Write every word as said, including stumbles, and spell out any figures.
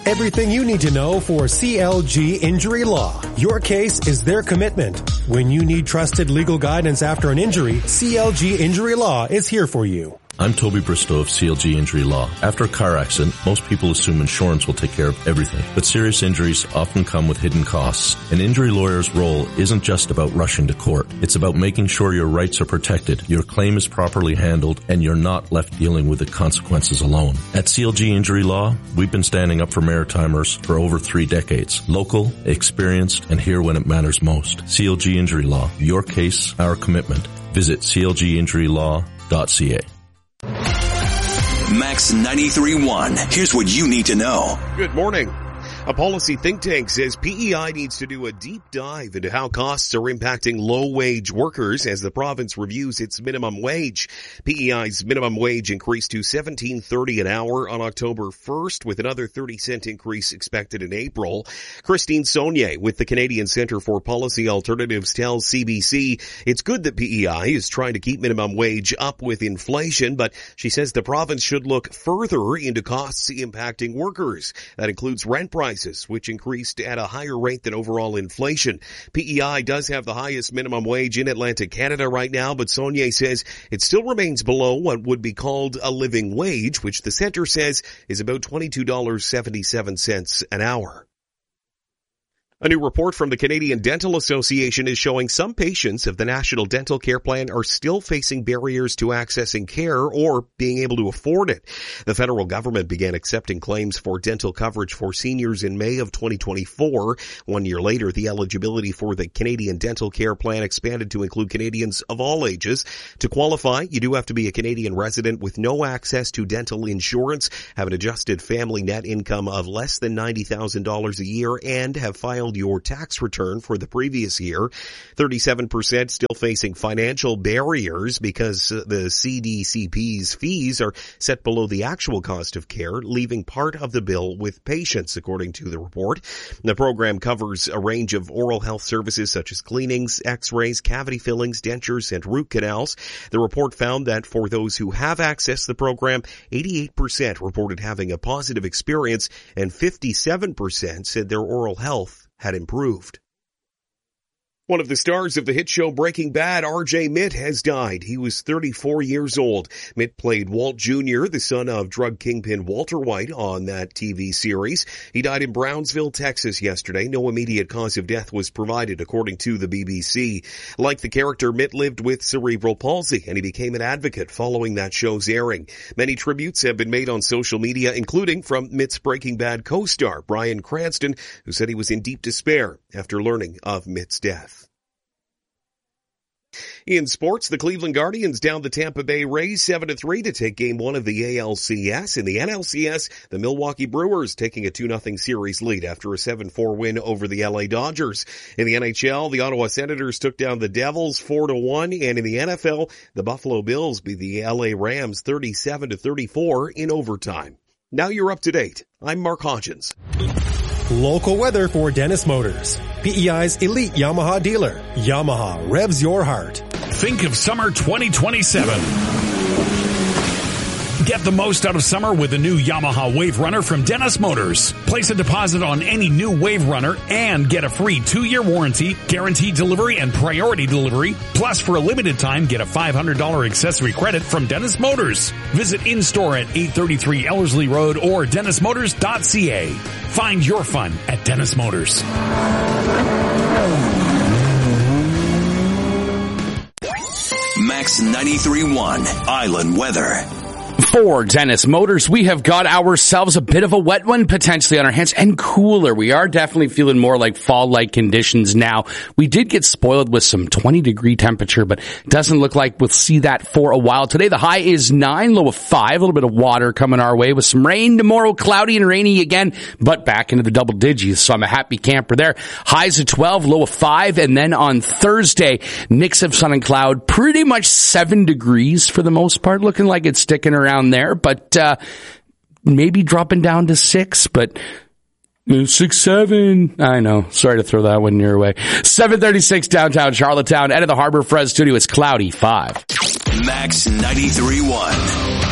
Everything you need to know for C L G Injury Law. Your case is their commitment. When you need trusted legal guidance after an injury, C L G Injury Law is here for you. I'm Toby Bristow of C L G Injury Law. After a car accident, most people assume insurance will take care of everything, but serious injuries often come with hidden costs. An injury lawyer's role isn't just about rushing to court. It's about making sure your rights are protected, your claim is properly handled, and you're not left dealing with the consequences alone. At C L G Injury Law, we've been standing up for Maritimers for over three decades. Local, experienced, and here when it matters most. C L G Injury Law. Your case, our commitment. Visit c l g injury law dot c a. Max ninety-three point one. Here's what you need to know. Good morning. A policy think tank says P E I needs to do a deep dive into how costs are impacting low-wage workers as the province reviews its minimum wage. P E I's minimum wage increased to seventeen thirty an hour on October first, with another thirty cent increase expected in April. Christine Saulnier with the Canadian Centre for Policy Alternatives tells C B C it's good that P E I is trying to keep minimum wage up with inflation, but she says the province should look further into costs impacting workers. That includes rent prices, which increased at a higher rate than overall inflation. P E I does have the highest minimum wage in Atlantic Canada right now, but Saulnier says it still remains below what would be called a living wage, which the centre says is about twenty-two dollars and seventy-seven cents an hour. A new report from the Canadian Dental Association is showing some patients of the National Dental Care Plan are still facing barriers to accessing care or being able to afford it. The federal government began accepting claims for dental coverage for seniors in May of twenty twenty-four. One year later, the eligibility for the Canadian Dental Care Plan expanded to include Canadians of all ages. To qualify, you do have to be a Canadian resident with no access to dental insurance, have an adjusted family net income of less than ninety thousand dollars a year, and have filed your tax return for the previous year. thirty-seven percent still facing financial barriers because the C D C P's fees are set below the actual cost of care, leaving part of the bill with patients, according to the report. The program covers a range of oral health services such as cleanings, x-rays, cavity fillings, dentures, and root canals. The report found that for those who have accessed the program, eighty-eight percent reported having a positive experience and fifty-seven percent said their oral health had improved. One of the stars of the hit show Breaking Bad, R J Mitt, has died. He was thirty-four years old. Mitt played Walt Junior, the son of drug kingpin Walter White, on that T V series. He died in Brownsville, Texas yesterday. No immediate cause of death was provided, according to the B B C. Like the character, Mitt lived with cerebral palsy, and he became an advocate following that show's airing. Many tributes have been made on social media, including from Mitt's Breaking Bad co-star, Bryan Cranston, who said he was in deep despair after learning of Mitt's death. In sports, the Cleveland Guardians down the Tampa Bay Rays seven to three to take game one of the A L C S. In the N L C S, the Milwaukee Brewers taking a two nothing series lead after a seven four win over the L A Dodgers. In the N H L, the Ottawa Senators took down the Devils four to one, and in the N F L, the Buffalo Bills beat the L A Rams thirty-seven to thirty-four in overtime. Now you're up to date. I'm Mark Hodgins. Local weather for Dennis Motors. P E I's elite Yamaha dealer. Yamaha revs your heart. Think of summer twenty twenty-seven. Get the most out of summer with the new Yamaha Wave Runner from Dennis Motors. Place a deposit on any new Wave Runner and get a free two-year warranty, guaranteed delivery, and priority delivery. Plus, for a limited time, get a five hundred dollars accessory credit from Dennis Motors. Visit in-store at eight thirty-three Ellerslie Road or dennis motors dot c a. Find your fun at Dennis Motors. Max ninety-three point one Island Weather. For Dennis Motors, we have got ourselves a bit of a wet one potentially on our hands, and cooler. We are definitely feeling more like fall-like conditions now. We did get spoiled with some twenty degree temperature, but doesn't look like we'll see that for a while. Today, the high is nine, low of five, a little bit of water coming our way with some rain tomorrow, cloudy and rainy again, but back into the double digits, so I'm a happy camper there. Highs of twelve, low of five, and then on Thursday, mix of sun and cloud, pretty much seven degrees for the most part, looking like it's sticking around there, but uh maybe dropping down to six, but six, seven. I know. Sorry to throw that one your way. seven thirty-six downtown Charlottetown. Out of the Harbor Fres studio, it's cloudy, five. Max ninety-three point one.